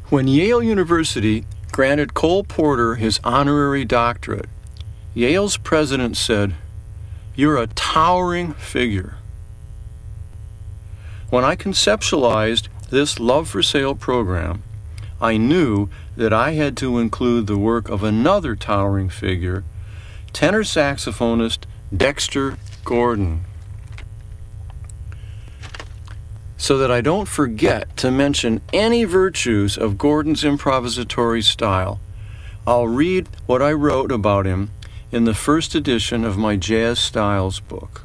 When Yale University granted Cole Porter his honorary doctorate, Yale's president said, "You're a towering figure." When I conceptualized this Love for Sale program, I knew that I had to include the work of another towering figure, tenor saxophonist Dexter Gordon. So that I don't forget to mention any virtues of Gordon's improvisatory style, I'll read what I wrote about him in the first edition of my Jazz Styles book.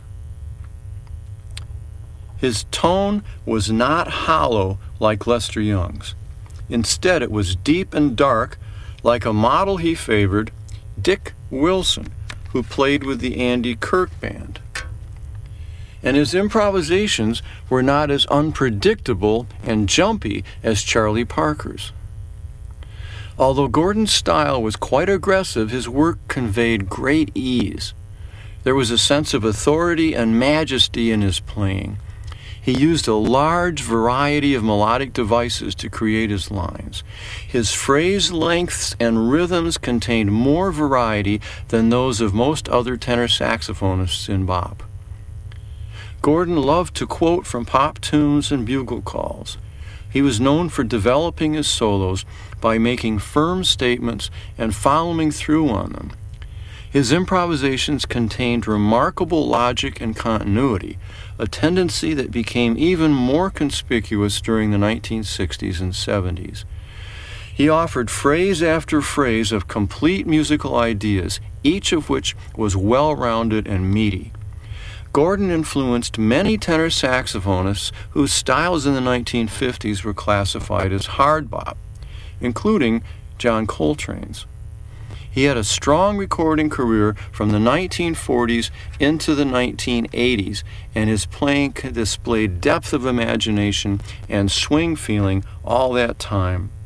His tone was not hollow like Lester Young's. Instead, it was deep and dark like a model he favored, Dick Wilson, who played with the Andy Kirk Band. And his improvisations were not as unpredictable and jumpy as Charlie Parker's. Although Gordon's style was quite aggressive, his work conveyed great ease. There was a sense of authority and majesty in his playing. He used a large variety of melodic devices to create his lines. His phrase lengths and rhythms contained more variety than those of most other tenor saxophonists in bop. Gordon loved to quote from pop tunes and bugle calls. He was known for developing his solos by making firm statements and following through on them. His improvisations contained remarkable logic and continuity, a tendency that became even more conspicuous during the 1960s and 70s. He offered phrase after phrase of complete musical ideas, each of which was well-rounded and meaty. Gordon influenced many tenor saxophonists whose styles in the 1950s were classified as hard bop, including John Coltrane's. He had a strong recording career from the 1940s into the 1980s, and his playing displayed depth of imagination and swing feeling all that time.